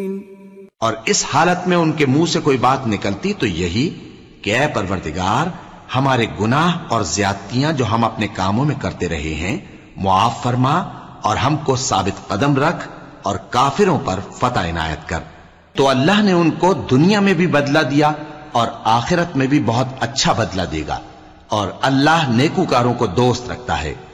और इस हालत में उनके मुंह से कोई बात निकलती तो यही कि ऐ परवरदिगार, हमारे गुनाह और ज्यादतियां जो हम अपने कामों में करते रहे हैं मुआफ फरमा और हमको साबित कदम रख और काफिरों पर फतह इनायत कर। तो अल्लाह ने उनको दुनिया में भी बदला दिया और आखिरत में भी बहुत अच्छा बदला देगा और अल्लाह नेकूकारों को दोस्त रखता है।